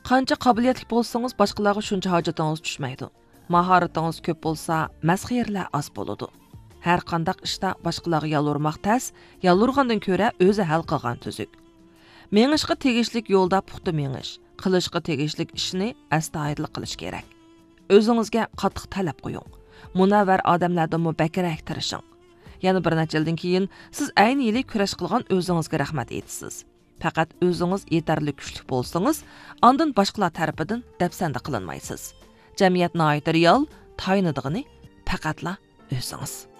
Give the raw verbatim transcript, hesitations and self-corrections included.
Qancha qobiliyatli bo'lsangiz, boshqalarga shuncha hojatingiz tushmaydi. Mahoratingiz ko'p bo'lsa, masxirlar oz bo'ladi. Har qanday ishda boshqalarga yalurmoq tas, yalurgandan ko'ra o'zi hal qilgan tuzuk. Mengishga tegishlik yo'lda puxta mengish, qilishga tegishlik ishni astoydil qilish kerak. O'zingizga qattiq talab qo'ying. Munavvar odamlardan bakrak tirishing. Yana bir necha yildan keyin siz ayni yili kurash qilgan o'zingizga rahmat aytasiz. Faqat o'zingiz yetarli kuchli bo'lsangiz, ondan boshqalar tarafidan dafsanda qilinmaysiz. Jamiyat noyat real tayinidigini faqatla o'zingiz.